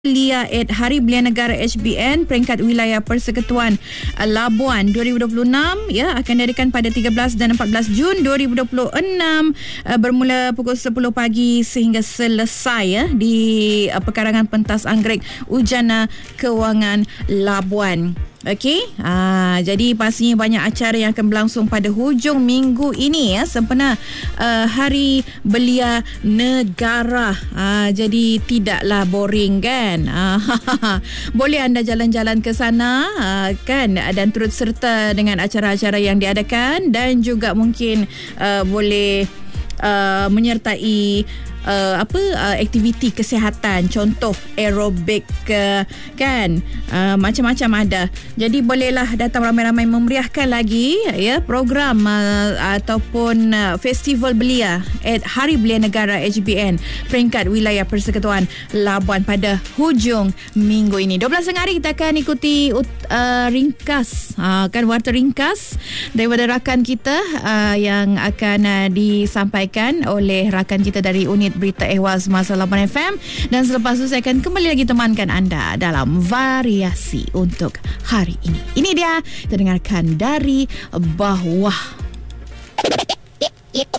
Belia Hari Belia Negara HBN peringkat wilayah Persekutuan Labuan 2026 ya akan diadakan pada 13 dan 14 Jun 2026 bermula pukul 10 pagi sehingga selesai ya di Pekarangan Pentas Anggrek Ujana Kewangan Labuan. Okey, jadi pastinya banyak acara yang akan berlangsung pada hujung minggu ini ya sempena Hari Belia Negara. Jadi tidaklah boring kan. Boleh anda jalan-jalan ke sana kan dan turut serta dengan acara-acara yang diadakan dan juga mungkin boleh menyertai aktiviti kesihatan, contoh aerobik kan, macam-macam ada. Jadi bolehlah datang ramai-ramai memeriahkan lagi ya program ataupun festival belia Hari Belia Negara HBN peringkat wilayah Persekutuan Labuan pada hujung minggu ini. 12 hari kita akan ikuti ringkas kan warta ringkas daripada rakan kita yang akan disampaikan oleh rakan kita dari unit Berita Ehwal Semasa Labuan FM, dan selepas itu saya akan kembali lagi temankan anda dalam variasi untuk hari ini. Ini dia, kita dengarkan dari bawah.